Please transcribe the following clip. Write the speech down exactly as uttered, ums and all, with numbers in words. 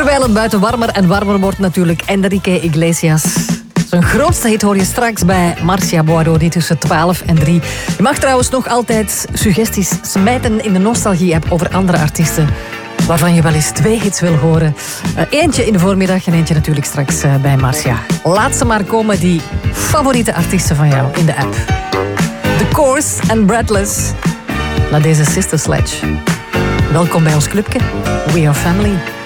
Terwijl het buiten warmer en warmer wordt natuurlijk. Enrique Iglesias. Zijn grootste hit hoor je straks bij Marcia Boireau, die tussen twaalf en drie. Je mag trouwens nog altijd suggesties smijten in de nostalgie-app over andere artiesten waarvan je wel eens twee hits wil horen. Uh, eentje in de voormiddag en eentje natuurlijk straks uh, bij Marcia. Laat ze maar komen, die favoriete artiesten van jou in de app. The Course en Breathless. Na deze Sister Sledge. Welkom bij ons clubje. We are family.